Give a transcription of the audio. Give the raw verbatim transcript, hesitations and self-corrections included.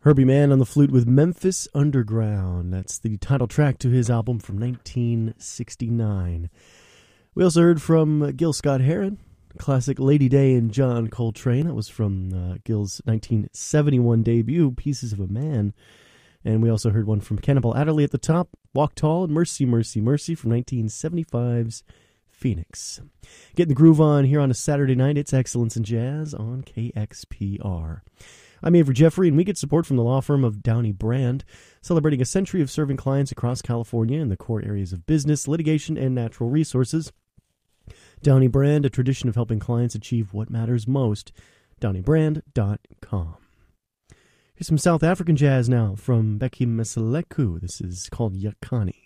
Herbie Mann on the flute with Memphis Underground. That's the title track to his album from nineteen sixty-nine. We also heard from Gil Scott-Heron, classic Lady Day and John Coltrane. That was from uh, Gil's nineteen seventy-one debut, Pieces of a Man. And we also heard one from Cannibal Adderley at the top, Walk Tall, and Mercy, Mercy, Mercy from nineteen seventy-five's Phoenix. Getting the groove on here on a Saturday night. It's Excellence in Jazz on K X P R. I'm Avery Jeffrey, and we get support from the law firm of Downey Brand, celebrating a century of serving clients across California in the core areas of business, litigation, and natural resources. Downey Brand, a tradition of helping clients achieve what matters most. downey brand dot com. Here's some South African jazz now from Bheki Mseleku. This is called Yakani.